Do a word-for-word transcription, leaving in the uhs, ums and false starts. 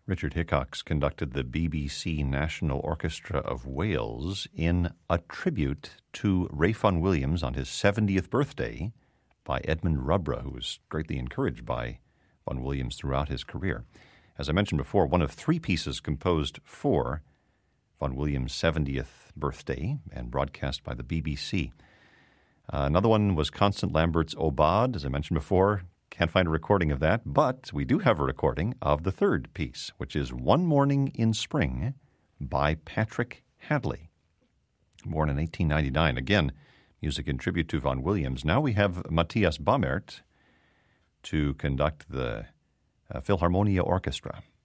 Richard Hickox conducted the B B C National Orchestra of Wales in a tribute to Ray Vaughan Williams on his seventieth birthday by Edmund Rubra, who was greatly encouraged by Vaughan Williams throughout his career. As I mentioned before, one of three pieces composed for Vaughan Williams' seventieth birthday and broadcast by the B B C. Uh, another one was Constant Lambert's Aubade, as I mentioned before. Can't find a recording of that, but we do have a recording of the third piece, which is One Morning in Spring by Patrick Hadley, born in eighteen ninety-nine. Again, music in tribute to Vaughan Williams. Now we have Matthias Baumert to conduct the uh, Philharmonia Orchestra.